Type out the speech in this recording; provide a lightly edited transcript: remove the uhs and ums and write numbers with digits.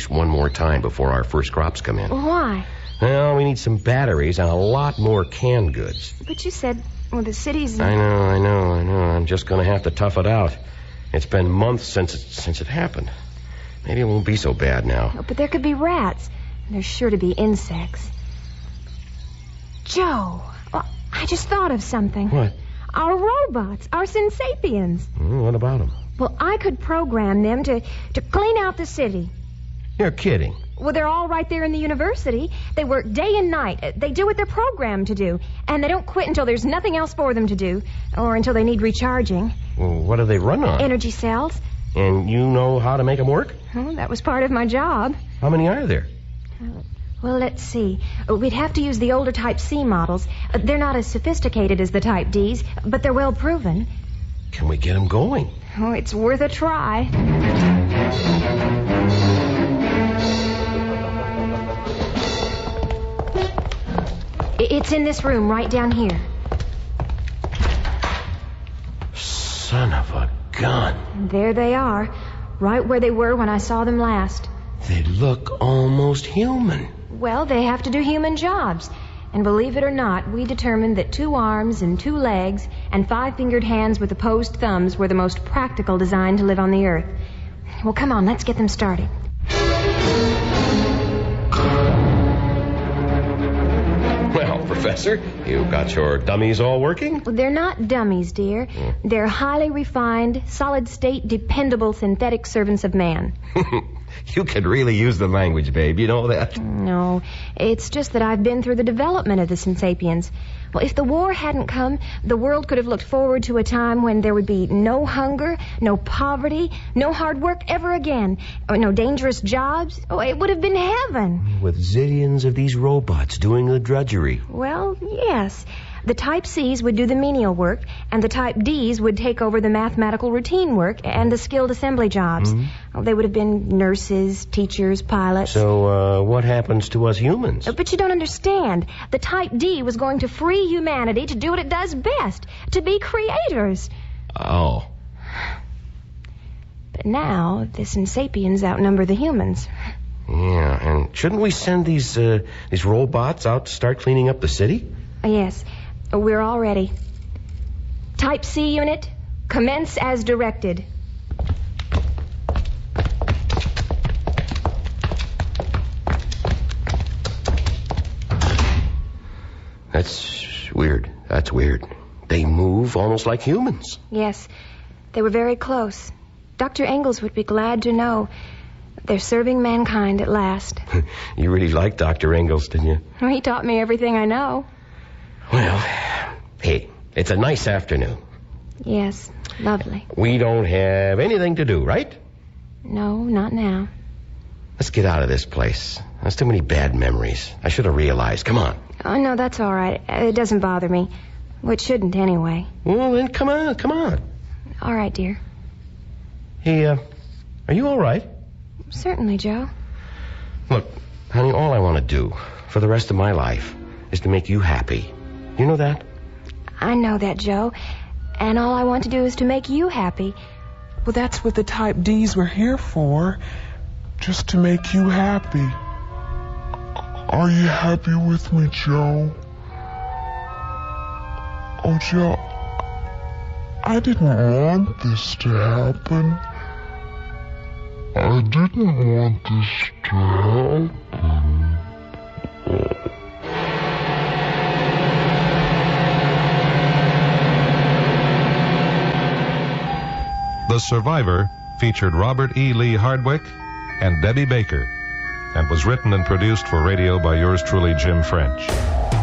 just one more time before our first crops come in. Why? Well, we need some batteries and a lot more canned goods. But you said, well, the city's... I know. I'm just going to have to tough it out. It's been months since it happened. Maybe it won't be so bad now. Oh, but there could be rats. And there's sure to be insects. Joe, well, I just thought of something. What? Our robots, our Synsapiens. What about them? Well, I could program them to clean out the city. You're kidding. Well, they're all right there in the university. They work day and night. They do what they're programmed to do. And they don't quit until there's nothing else for them to do. Or until they need recharging. Well, what do they run on? Energy cells. And you know how to make them work? Well, that was part of my job. How many are there? Well, let's see. We'd have to use the older Type C models. They're not as sophisticated as the Type Ds, but they're well proven. Can we get them going? Oh, it's worth a try. It's in this room, right down here. Son of a gun. There they are, right where they were when I saw them last. They look almost human. Well, they have to do human jobs. And believe it or not, we determined that 2 arms and 2 legs and 5-fingered hands with opposed thumbs were the most practical design to live on the earth. Well, come on, let's get them started. Well, Professor, you got your dummies all working? They're not dummies, dear. They're highly refined, solid-state, dependable synthetic servants of man. You could really use the language, babe. You know that? No, it's just that I've been through the development of the Synsapiens. Well, if the war hadn't come, the world could have looked forward to a time when there would be no hunger, no poverty, no hard work ever again, no dangerous jobs. Oh, it would have been heaven. With zillions of these robots doing the drudgery. Well, yes. The Type Cs would do the menial work, and the Type Ds would take over the mathematical routine work and the skilled assembly jobs. Oh, they would have been nurses, teachers, pilots. So, what happens to us humans? But you don't understand. The Type D was going to free humanity to do what it does best, to be creators. Oh. But now, the Synsapiens outnumber the humans. Yeah, and shouldn't we send these robots out to start cleaning up the city? Yes. We're all ready. Type C unit, commence as directed. That's weird. They move almost like humans. Yes, they were very close. Dr. Engels would be glad to know they're serving mankind at last. You really liked Dr. Engels, didn't you? He taught me everything I know. Well, hey, it's a nice afternoon. Yes, lovely. We don't have anything to do, right? No, not now. Let's get out of this place. There's too many bad memories. I should have realized. Come on. Oh, no, that's all right. It doesn't bother me. Well, it shouldn't anyway. Well, then come on. All right, dear. Hey, are you all right? Certainly, Joe. Look, honey, all I want to do for the rest of my life is to make you happy. You know that? I know that, Joe. And all I want to do is to make you happy. Well, that's what the Type Ds were here for. Just to make you happy. Are you happy with me, Joe? Oh, Joe, I didn't want this to happen. I didn't want this to happen. The Survivor featured Robert E. Lee Hardwick and Debbie Baker, and was written and produced for radio by yours truly, Jim French.